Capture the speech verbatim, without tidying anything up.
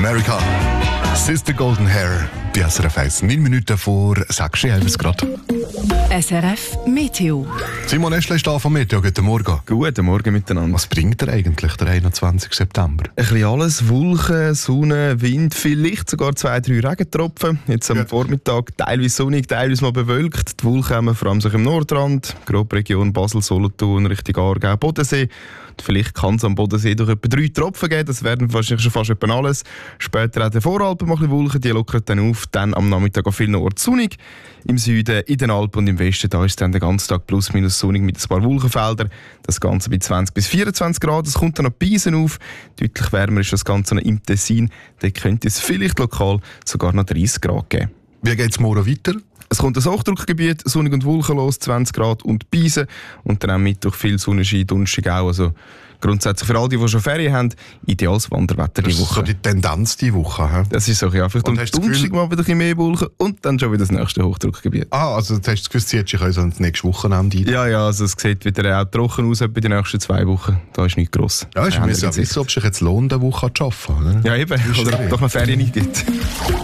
America. Sister Golden Hair. Bei S R F eins. neun Minuten vor sechs Uhr elf Grad. S R F Meteo. Simon Eschle ist da vom Meteo. Guten Morgen. Guten Morgen miteinander. Was bringt er eigentlich, der einundzwanzigsten September? Ein bisschen alles. Wolken, Sonne, Wind, vielleicht sogar zwei, drei Regentropfen. Jetzt am ja. Vormittag teilweise sonnig, teilweise mal bewölkt. Die Wolken kommen vor allem sich im Nordrand, grobe Region Basel, Solothurn, Richtung Aargau, Bodensee. Vielleicht kann es am Bodensee durch etwa drei Tropfen geben. Das werden wahrscheinlich schon fast etwa alles. Später auch den Voralpen mal ein bisschen Wolken, die lockern dann auf. Dann am Nachmittag an vielen Orten sonnig. Im Süden, in den Alpen und im Westen, da ist dann den ganzen Tag plus minus sonnig mit ein paar Wolkenfeldern. Das Ganze bei zwanzig bis vierundzwanzig Grad. Es kommt dann noch Pisen auf. Deutlich wärmer ist das Ganze noch im Tessin. Da könnte es vielleicht lokal sogar noch dreißig Grad geben. Wie geht es morgen weiter? Es kommt ein Hochdruckgebiet, sonnig und wolkenlos, zwanzig Grad und Pisen. Und dann am Mittwoch viel Sonnenschein, Donnerstag auch. Also grundsätzlich für all die, die schon Ferien haben, ideales Wanderwetter Das die Woche. ist so die Tendenz diese Woche. He? Das ist so, ja. Vielleicht am Donnerstag mal wieder ein bisschen mehr Wolken und dann schon wieder das nächste Hochdruckgebiet. Ah, also du hast das Gefühl, es zieht sich also ins nächste Wochenende ein? Ja, ja, also es sieht wieder auch trocken aus bei den nächsten zwei Wochen. Da ist nichts gross. Ja, ich muss ja wissen, ob es sich jetzt lohnt, eine Woche zu arbeiten. Oder? Ja, eben. Oder doch noch Ferien nicht gibt.